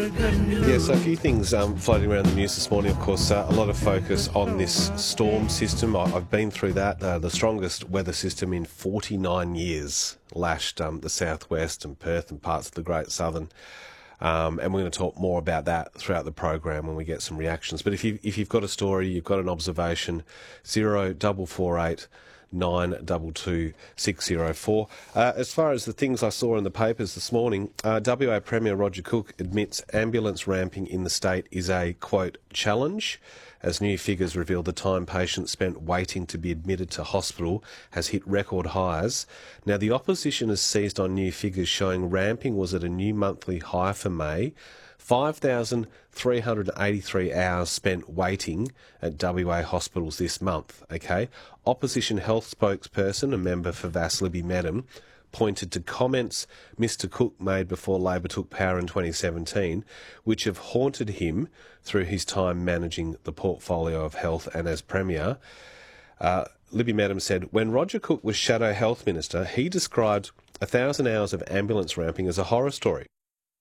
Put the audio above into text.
Yes, a few things floating around the news this morning. Of course, a lot of focus on this storm system. I've been through that. The strongest weather system in 49 years lashed the southwest and Perth and parts of the Great Southern. And we're going to talk more about that throughout the program when we get some reactions. But if you've got a story, you've got an observation, 0448 922 604. As far as the things I saw in the papers this morning, WA Premier Roger Cook admits ambulance ramping in the state is a, quote, challenge, as new figures reveal the time patients spent waiting to be admitted to hospital has hit record highs. Now, the opposition has seized on new figures showing ramping was at a new monthly high for May, 5,383 hours spent waiting at WA hospitals this month, okay? Opposition health spokesperson and member for VAS Libby Medham pointed to comments Mr Cook made before Labor took power in 2017, which have haunted him through his time managing the portfolio of health and as Premier. Libby Medham said, when Roger Cook was Shadow Health Minister, he described 1,000 hours of ambulance ramping as a horror story.